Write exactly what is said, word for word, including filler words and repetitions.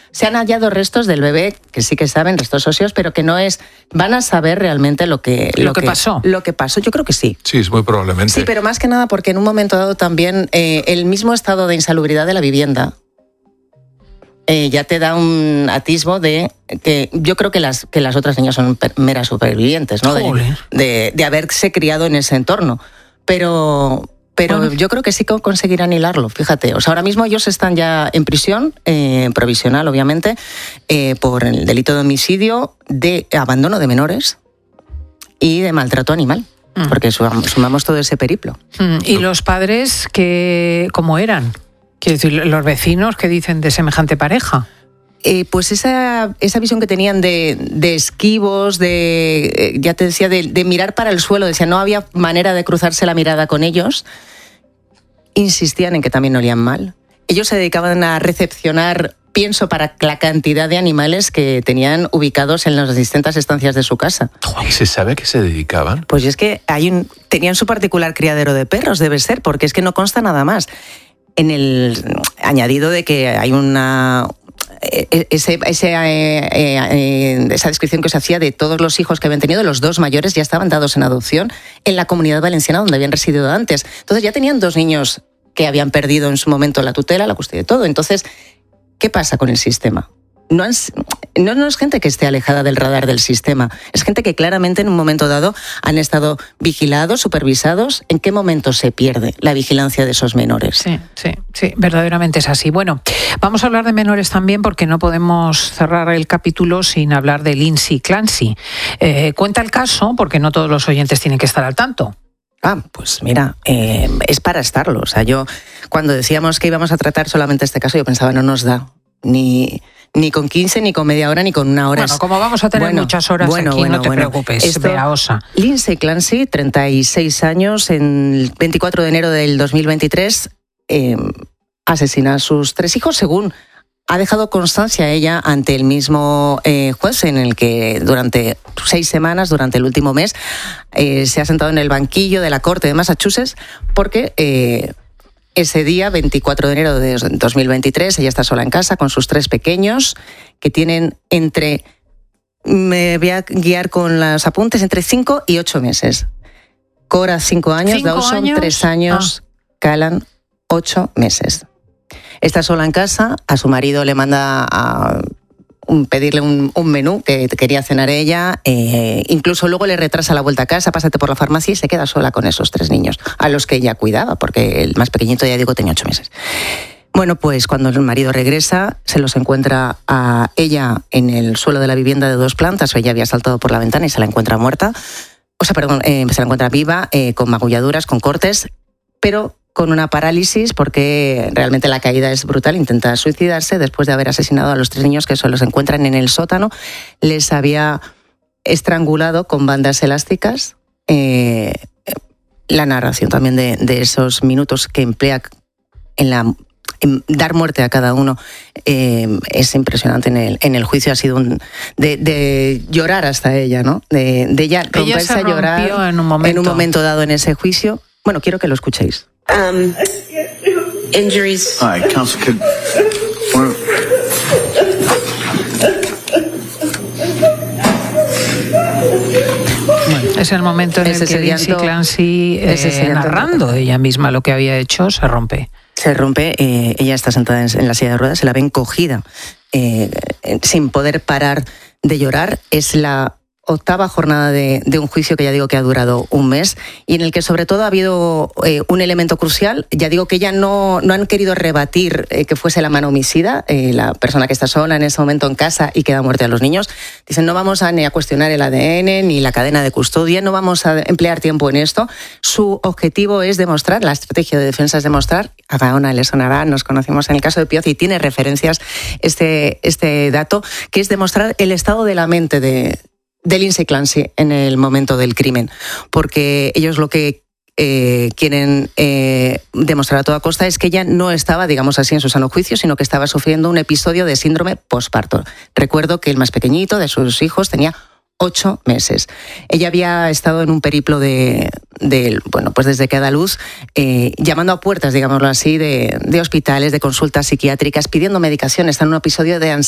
Se han hallado restos del bebé, que sí que saben, restos óseos, pero que no es... Van a saber realmente lo que... Lo, lo que, que pasó. Lo que pasó, yo creo que sí. Sí, es muy probablemente. Sí, pero más que nada porque en un momento dado también eh, el mismo estado de insalubridad de la vivienda eh, ya te da un atisbo de que yo creo que las, que las otras niñas son meras supervivientes, ¿no? De, de, de haberse criado en ese entorno. Pero... Pero bueno, yo creo que sí que conseguirán hilarlo, fíjate. O sea, ahora mismo ellos están ya en prisión, eh, provisional, obviamente, eh, por el delito de homicidio, de abandono de menores y de maltrato animal. Mm. Porque sumamos, sumamos todo ese periplo. Mm. ¿Y los padres que, cómo eran? Quiero decir, los vecinos, ¿qué dicen de semejante pareja? Eh, pues esa, esa visión que tenían de, de esquivos, de, eh, ya te decía, de, de mirar para el suelo, decía, no había manera de cruzarse la mirada con ellos, insistían en que también olían mal. Ellos se dedicaban a recepcionar pienso para la cantidad de animales que tenían ubicados en las distintas estancias de su casa. ¿Y se sabe a qué se dedicaban? Pues es que hay un, tenían su particular criadero de perros, debe ser, porque es que no consta nada más. En el añadido de que hay una... Ese, ese, eh, eh, esa descripción que se hacía de todos los hijos que habían tenido, los dos mayores ya estaban dados en adopción en la Comunidad Valenciana donde habían residido antes. Entonces ya tenían dos niños que habían perdido en su momento la tutela, la custodia y todo. Entonces, ¿qué pasa con el sistema? No, han, no, no es gente que esté alejada del radar del sistema, es gente que claramente en un momento dado han estado vigilados, supervisados. ¿En qué momento se pierde la vigilancia de esos menores? Sí, sí, sí, verdaderamente es así. Bueno, vamos a hablar de menores también porque no podemos cerrar el capítulo sin hablar de Lindsay Clancy. Eh, cuenta el caso porque no todos los oyentes tienen que estar al tanto. Ah, pues mira, eh, es para estarlo. O sea, yo cuando decíamos que íbamos a tratar solamente este caso, yo pensaba, no nos da ni... Ni con quince, ni con media hora, ni con una hora. Bueno, como vamos a tener bueno, muchas horas bueno, aquí, bueno, no te bueno. preocupes, Esto, Bea Osa. Lindsay Clancy, treinta y seis años, en el veinticuatro de enero del dos mil veintitrés, eh, asesina a sus tres hijos, según ha dejado constancia ella ante el mismo eh, juez, en el que durante seis semanas, durante el último mes, eh, se ha sentado en el banquillo de la Corte de Massachusetts, porque... Eh, Ese día, veinticuatro de enero de dos mil veintitrés, ella está sola en casa con sus tres pequeños, que tienen entre, me voy a guiar con los apuntes, entre cinco y ocho meses. Cora, cinco años, ¿Cinco Dawson, años? tres años, ah. Callan, ocho meses. Está sola en casa, a su marido le manda a... Un, pedirle un, un menú que quería cenar ella, eh, incluso luego le retrasa la vuelta a casa, pásate por la farmacia y se queda sola con esos tres niños, a los que ella cuidaba, porque el más pequeñito, ya digo, tenía ocho meses. Bueno, pues cuando el marido regresa, se los encuentra a ella en el suelo de la vivienda de dos plantas, ella había saltado por la ventana y se la encuentra muerta, o sea, perdón, eh, se la encuentra viva, eh, con magulladuras, con cortes, pero con una parálisis porque realmente la caída es brutal. Intenta suicidarse después de haber asesinado a los tres niños que solo se encuentran en el sótano. Les había estrangulado con bandas elásticas. Eh, la narración también de, de esos minutos que emplea en, la, en dar muerte a cada uno eh, es impresionante. En el, en el juicio ha sido un, de, de llorar hasta ella, ¿no? De, de ella romperse a llorar en un, momento. en un momento dado en ese juicio. Bueno, quiero que lo escuchéis. Um, injuries. All right, counsel, could... Well, bueno, es el momento en el que Lindsay Clancy, eh, narrando ella misma lo que había hecho, se rompe. Se rompe, eh, ella está sentada en, en la silla de ruedas, se la ve encogida, eh, sin poder parar de llorar. Es la octava jornada de, de un juicio que ya digo que ha durado un mes y en el que sobre todo ha habido eh, un elemento crucial. Ya digo que ya no, no han querido rebatir eh, que fuese la mano homicida, eh, la persona que está sola en ese momento en casa y que da muerte a los niños. Dicen, no vamos a, ni a cuestionar el A D N ni la cadena de custodia, no vamos a emplear tiempo en esto. Su objetivo es demostrar, la estrategia de defensa es demostrar, a Gaona le sonará, nos conocimos en el caso de Pioz y tiene referencias este, este dato, que es demostrar el estado de la mente de de Lindsay Clancy en el momento del crimen, porque ellos lo que eh, quieren eh, demostrar a toda costa es que ella no estaba, digamos así, en su sano juicio, sino que estaba sufriendo un episodio de síndrome postparto. Recuerdo que el más pequeñito de sus hijos tenía ocho meses. Ella había estado en un periplo de, de bueno, pues desde que da luz, eh, llamando a puertas, digámoslo así, de, de hospitales, de consultas psiquiátricas, pidiendo medicación. Está en un episodio de ansiedad